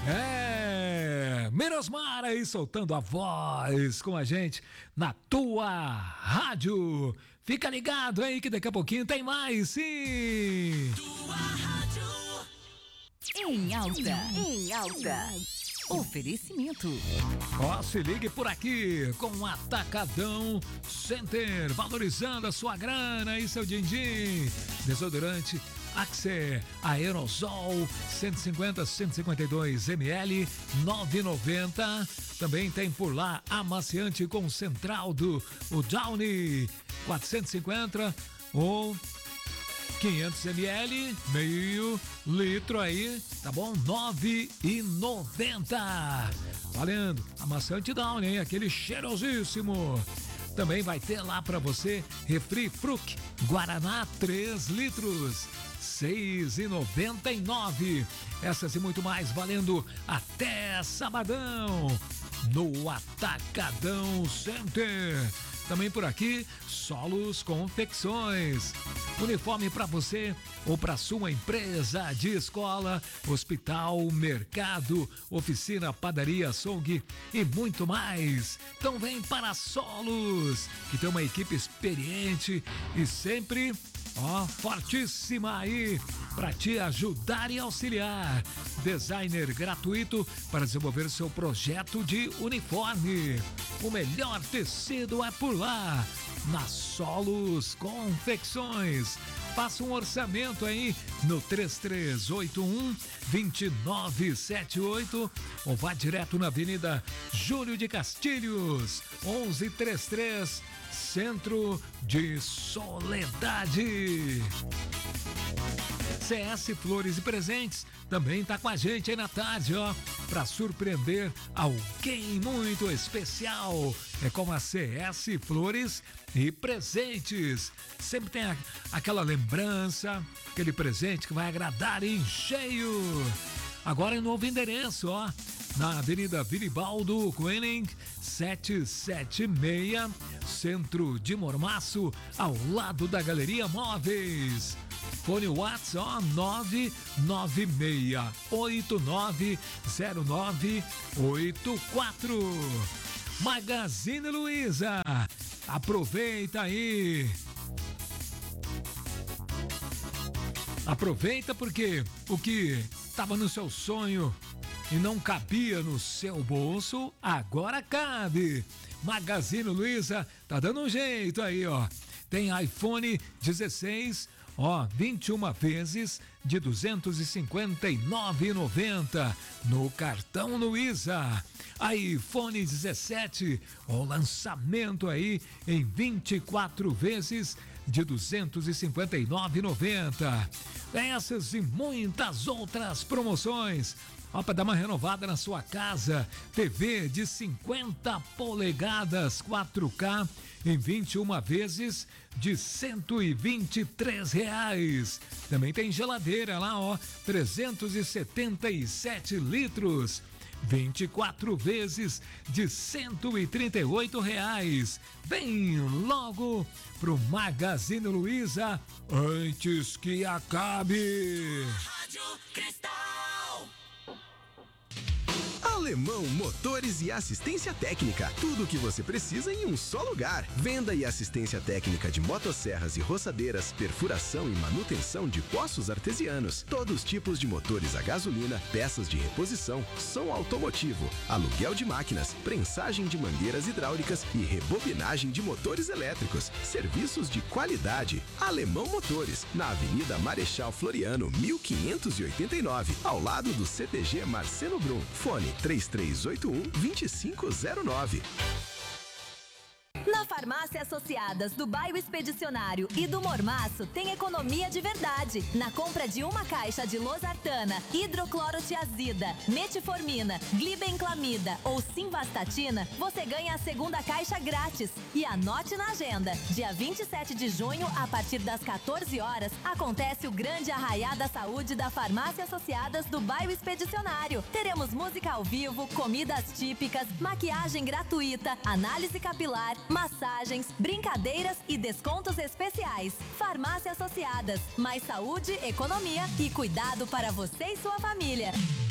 Mirosmar aí soltando a voz com a gente na tua rádio. Fica ligado aí que daqui a pouquinho tem mais, sim! Tua rádio. Em alta. Oferecimento. Se ligue por aqui com o Atacadão Center, valorizando a sua grana e seu din-din. Desodorante Axe Aerosol 150-152 ml 9,90. Também tem por lá amaciante concentrado, o Downy 450 ou 500 ml, meio litro aí, tá bom? 9,90. Valendo, amaciante Downy, hein? Aquele cheirosíssimo. Também vai ter lá pra você Refri Fruc Guaraná 3 litros, 6,99. Essas e muito mais valendo até sabadão no Atacadão Center. Também por aqui, Solos Confecções. Uniforme para você ou para sua empresa de escola, hospital, mercado, oficina, padaria, açougue e muito mais. Então vem para Solos, que tem uma equipe experiente e sempre fortíssima aí para te ajudar e auxiliar. Designer gratuito para desenvolver seu projeto de uniforme. O melhor tecido é por lá, na Solos Confecções. Faça um orçamento aí no 3381-2978 ou vá direto na Avenida Júlio de Castilhos, 1133, Centro de Soledade. CS Flores e Presentes também tá com a gente aí na tarde, para surpreender alguém muito especial. É com a CS Flores e Presentes. Sempre tem aquela lembrança, aquele presente que vai agradar em cheio. Agora em novo endereço, na Avenida Viribaldo Koenig 776, Centro de Mormaço, ao lado da Galeria Móveis. Fone WhatsApp 996890984. Magazine Luiza, aproveita aí. Aproveita porque o que estava no seu sonho e não cabia no seu bolso, agora cabe. Magazine Luiza tá dando um jeito aí, Tem iPhone 16, 21 vezes de R$ 259,90 no cartão Luiza. iPhone 17, lançamento aí em 24 vezes de R$ 259,90. Essas e muitas outras promoções. Para dar uma renovada na sua casa, TV de 50 polegadas 4K em 21 vezes de R$ 123. Também tem geladeira lá, 377 litros, 24 vezes de R$ 138. Vem logo pro Magazine Luiza antes que acabe. Rádio Cristal. Alemão Motores e Assistência Técnica. Tudo o que você precisa em um só lugar. Venda e assistência técnica de motosserras e roçadeiras, perfuração e manutenção de poços artesianos. Todos os tipos de motores a gasolina, peças de reposição, som automotivo, aluguel de máquinas, prensagem de mangueiras hidráulicas e rebobinagem de motores elétricos. Serviços de qualidade. Alemão Motores, na Avenida Marechal Floriano, 1589, ao lado do CTG Marcelo Brum. Fone 3381-2509. Na Farmácia Associadas do Bairro Expedicionário e do Mormaço tem economia de verdade. Na compra de uma caixa de losartana, hidroclorotiazida, metformina, glibenclamida ou simvastatina, você ganha a segunda caixa grátis. E anote na agenda, dia 27 de junho, a partir das 14 horas, acontece o grande Arraiá da Saúde da Farmácia Associadas do Bairro Expedicionário. Teremos música ao vivo, comidas típicas, maquiagem gratuita, análise capilar, massagens, brincadeiras e descontos especiais. Farmácia Associadas, mais saúde, economia e cuidado para você e sua família.